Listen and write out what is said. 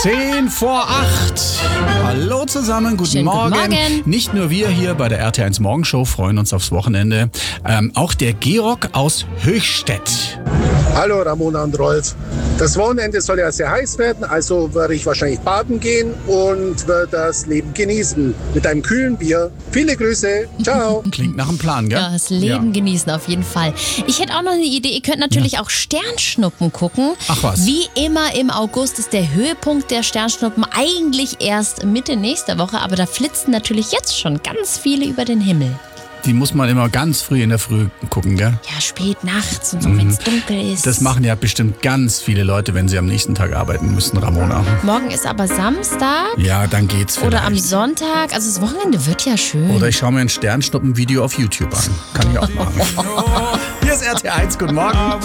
7:10. Hallo zusammen, guten Morgen. Nicht nur wir hier bei der RT1 Morgenshow freuen uns aufs Wochenende, auch der Georg aus Höchstädt. Hallo Ramona und Rolf. Das Wochenende soll ja sehr heiß werden, also werde ich wahrscheinlich baden gehen und werde das Leben genießen mit einem kühlen Bier. Viele Grüße, ciao. Klingt nach einem Plan, gell? Ja, das Leben genießen auf jeden Fall. Ich hätte auch noch eine Idee, ihr könnt natürlich auch Sternschnuppen gucken. Ach was. Wie immer im August ist der Höhepunkt der Sternschnuppen eigentlich erst Mitte nächster Woche, aber da flitzen natürlich jetzt schon ganz viele über den Himmel. Die muss man immer ganz früh in der Früh gucken, gell? Ja, spät nachts und so, wenn es dunkel ist. Das machen ja bestimmt ganz viele Leute, wenn sie am nächsten Tag arbeiten müssen, Ramona. Morgen ist aber Samstag. Ja, dann geht's vielleicht. Oder am Sonntag. Also das Wochenende wird ja schön. Oder ich schaue mir ein Sternschnuppen-Video auf YouTube an. Kann ich auch machen. Hier ist RT1, guten Morgen.